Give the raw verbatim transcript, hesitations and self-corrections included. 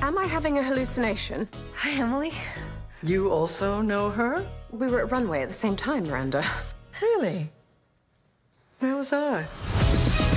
Am I having a hallucination? Hi, Emily. You also know her? We were at Runway at the same time, Miranda. Really? Where was I?